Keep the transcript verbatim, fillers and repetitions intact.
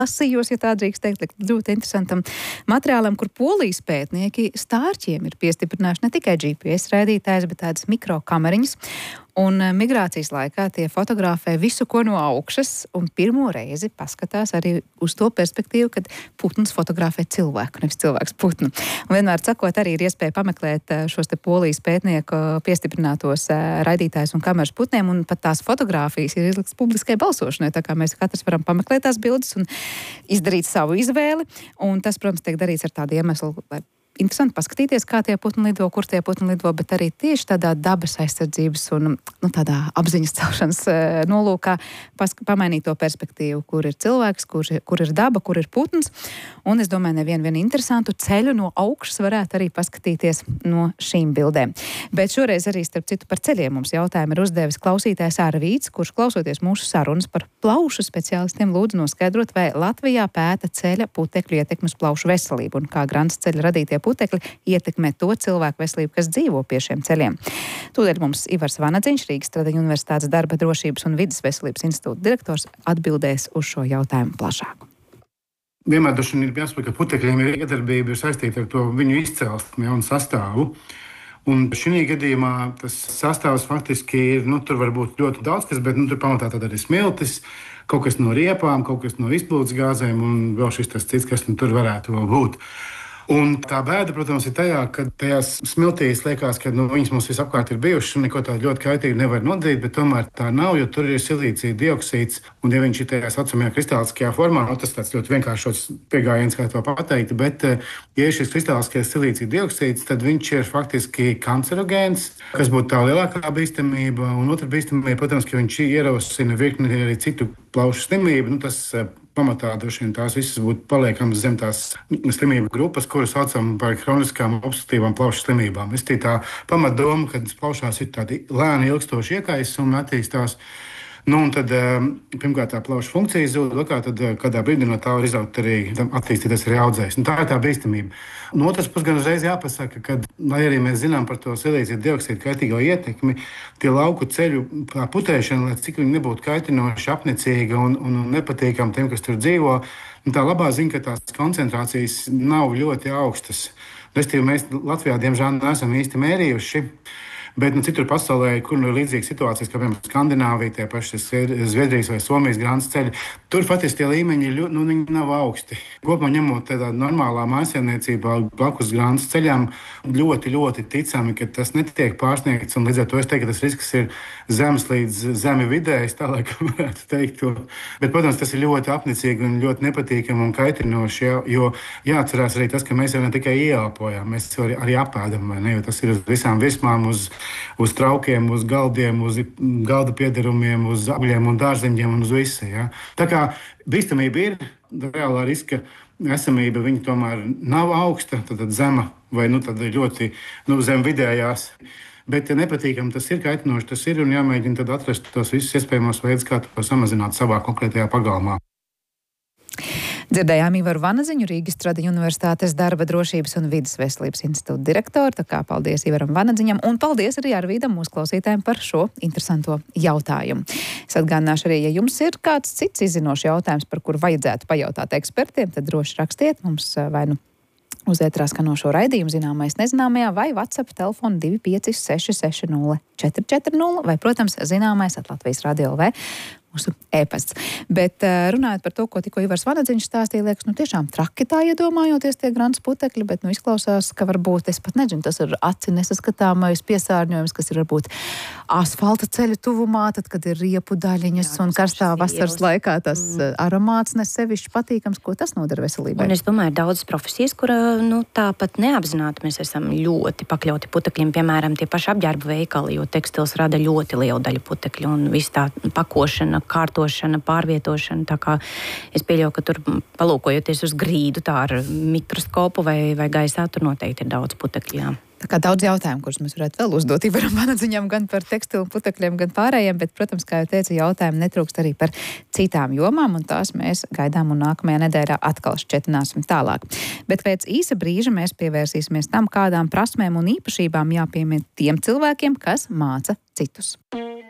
lasījos, ja tā drīkst teikt, ļoti interesantam materiālam, kur polijas pētnieki stārķiem ir piestiprinājuši ne tikai G P S raidītājs, bet tādas mikrokameriņas. Un migrācijas laikā tie fotografē visu, ko no augšas, un pirmo reizi paskatās arī uz to perspektīvu, kad putns fotografē cilvēku, nevis cilvēks putnu. Un vienmēr sakot, arī ir iespēja pameklēt šos te polijas pētnieku piestiprinātos raidītājus un kameras putniem, un pat tās fotogrāfijas ir izliktas publiskai balsošanai, tā kā mēs katrs varam pameklēt tās bildes un izdarīt savu izvēli. Un tas, protams, tiek darīts ar tādu iemeslu, lai interesanti paskatīties, kā tie putni lido, kur tie putni lido, bet arī tieši tādā dabas aizsardzības un nu, tādā apziņas celšanas nolūkā pask- pamainīt to perspektīvu, kur ir cilvēks, kur, kur ir daba, kur ir putns. Un es domāju, nevienu vienu interesantu ceļu no augšas varētu arī paskatīties no šīm bildēm. Bet šoreiz arī, starp citu, par ceļiem mums jautājumu ir uzdevis klausītājs Ārvīts, kurš klausoties mūsu sarunas par plaušu speciālistiem lūdzu noskaidrot, vai Latvijā pēta ceļa putekļu ietekmi uz plaušu veselību un kā Grants ceļa radītie putekļi ietekmē to cilvēku veselību, kas dzīvo pie šiem ceļiem. Tūdēļ mums Ivars Vanadziņš, Rīgas Tradiņu Universitātes darba drošības un vides veselības institūta direktors, atbildēs uz šo jautājumu plašāk. Vienmēr droši ir jāsaprot, ka putekļiem ir iedarbība ir saistīta ar to viņu izcelsmi un sastāvu. Un šī gadījumā tas sastāvs faktiski ir, nu, tur var būt ļoti daudz kas, bet nu, tur pamatā tad arī smiltis, kaut kas no riepām, kaut kas no izplūdes gāzēm un vēl šis tas cits, kas nu, tur varētu vēl būt. Un tā bēda, protams, ir tajā, ka tajās smiltīs liekas, ka nu, viņas mums visapkārt ir bijušas un neko tādu ļoti kaitīgu nevar nodarīt, bet tomēr tā nav, jo tur ir silīcija dioksīds. Un ja viņš ir tajā saucamajā kristāliskajā formā, nu, tas tāds ļoti vienkāršots pieejams, kā to pateikt, bet ja ir šis kristāliskais silīcija dioksīds, tad viņš ir faktiski kancerogēns, kas būtu tā lielākā bīstamība. Un otra bīstamība, protams, ka viņš ierosina virkni arī citu plaušu slimību. Nu, tas, pamatā droši vien tās visas būtu paliekamas zem tās slimību grupas, kuras saucam par kroniskām obstruktīvām plaušu slimībām. Es tā pamatdoma, ka plaušās ir tādi lēni ilgstoši iekaisumi un attīstās. Nu, un tad, pirmkārt, tā plaušu funkcija zūd, kā tad kādā brīdī no tā var izaugt arī attīstīties arī audzējs. Un tā ir tā bīstamība. No otras puses, gan uzreiz jāpasaka, ka, lai arī mēs zinām par to silīcija dioksīdu kaitīgo ietekmi, tie lauku ceļu putēšana, lai cik viņi nebūtu kaitinoši, apnicīga un, un nepatīkami tiem, kas tur dzīvo, tā labā ziņa, ka tās koncentrācijas nav ļoti augstas. Restīvi, mēs Latvijā, diemžēl, neesam īsti mērījuši. Bet nu, citur pasaulē, kur nu, ir līdzīgas situācijas, kā piemēram Skandināvija, tie paši Zviedrijas vai Somijas grāns ceļi, tur faktiski tie līmeņi ļu, nu, nav augsti. Kopumā ņemot tādā normālā mājsaimniecībā blakus grāns ceļām, ļoti, ļoti ticami, ka tas netiek pārsniegts. Un līdz ar to es teiktu, ka tas risks ir zemes līdz zemi vidējs, tā lai kā varētu teikt to. Bet, protams, tas ir ļoti apnicīgi un ļoti nepatīkami un kaitinoši, jo, jo jāatcerās arī tas, ka mēs jau ne tikai ieelpojam, mēs jau arī, arī apēdam, vai ne, jo tas ir uz visām virsmām, uz uz traukiem, uz galdiem, uz galda piederumiem, uz augļiem un dārzeņiem un uz visu. Ja? Tā kā bīstamība ir, reālā riska esamība, viņa tomēr nav augsta, tad zema vai nu, tad ļoti nu, zem vidējās. Bet ja nepatīkam tas ir, kaitinoši tas ir un jāmēģina tad atrast tos visus iespējamos veidus, kā to samazināt savā konkrētajā pagalmā. Dzirdējām Ivaru Vanadziņu, Rīgas Tradiņu Universitātes darba drošības un vides veselības institūta direktoru. Tā kā paldies Ivaram Vanadziņam un paldies arī Arvīdam mūsu klausītājiem par šo interesanto jautājumu. Es atgādināšu arī, ja jums ir kāds cits izzinošs jautājums, par kuru vajadzētu pajautāt ekspertiem, tad droši rakstiet mums vai nu uz ētrā skanošo raidījumu zināmais nezināmajā vai WhatsApp telefonu divi pieci seši seši nulle četri četri nulle vai, protams, zināmais at Latvijas Radio L V. Mūsu ēpasts. Bet runājot par to, ko tikko Ivars Vanadziņš stāstīja, liekas, nu tiešām traki tā iedomājoties tie grants putekļi, bet nu izklausās, ka varbūt, es pat nezinu, tas ir aci nesaskatāmais piesārņojums, kas ir varbūt asfalta ceļa tuvumā, tad, kad ir riepu daļiņas Jā, un karstā vasaras ielas. Laikā tas mm. aromāts nesevišķi patīkams, ko tas nodara veselībai. Un es domāju, daudzas profesijas, kur nu, tāpat neapzināti mēs esam ļoti pakļauti putekļiem, piemēram, tie paši apģērba veikali, jo tekstils rada ļoti lielu daļu putekļu un viss tā pakošana, kārtošana, pārvietošana. Tā kā es pieļauju, ka tur palūkojoties uz grīdu tā ar mikroskopu vai, vai gaisā, tur noteikti ir daudz putekļiem. Tā kā daudz jautājumu, kurus mēs varētu vēl uzdot Ivaram Vanadziņam gan par tekstilu putekļiem, gan pārējiem, bet, protams, kā jau teicu, jautājumu netrūkst arī par citām jomām, un tās mēs gaidām un nākamajā nedēļā atkal šķetināsim tālāk. Bet pēc īsa brīža mēs pievērsīsimies tam, kādām prasmēm un īpašībām jāpiemīt tiem cilvēkiem, kas māca citus.